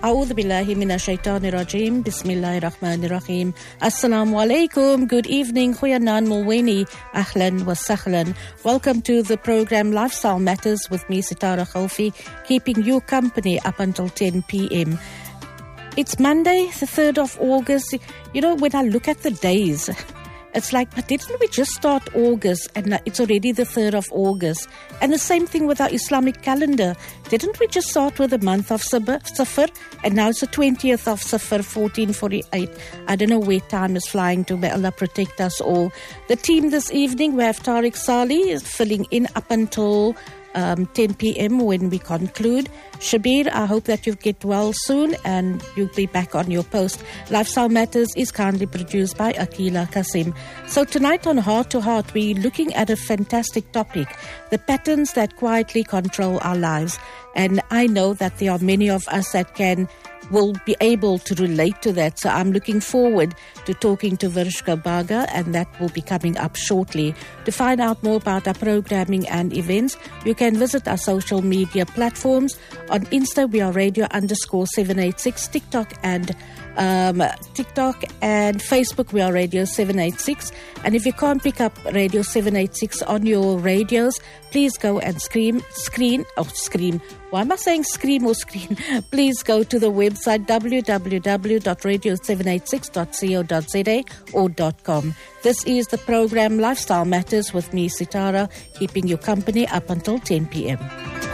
A'udhu billahi minash shaitanir rajim. Bismillahir rahmanir rahim. Assalamu alaikum. Good evening. Goeienaand Mulweni. Ahlan wa sahlan. Welcome to the program Lifestyle Matters with me, Sitara Khalfi, keeping you company up until 10 p.m. It's Monday, the 3rd of August. You know, when I look at the days, it's like, but didn't we just start August and it's already the 3rd of August? And the same thing with our Islamic calendar. Didn't we just start with the month of Safar and now it's the 20th of Safar, 1448? I don't know where time is flying to. May Allah protect us all. The team this evening, we have Tariq Salih filling in up until 10 p.m. when we conclude. Shabir, I hope that you get well soon and you'll be back on your post. Lifestyle Matters is kindly produced by Akila Kasim. So tonight on Heart to Heart, we're looking at a fantastic topic, the patterns that quietly control our lives. And I know that there are many of us that will be able to relate to that. So I'm looking forward to talking to Varishka Baga, and that will be coming up shortly. To find out more about our programming and events, you can visit our social media platforms. On Insta, we are radio_786, TikTok and Facebook, we are Radio 786. And if you can't pick up Radio 786 on your radios, please go and scream. Why am I saying scream or screen? Please go to the website www.radio786.co.za or .com. This is the program Lifestyle Matters with me, Sitara, keeping you company up until 10 p.m.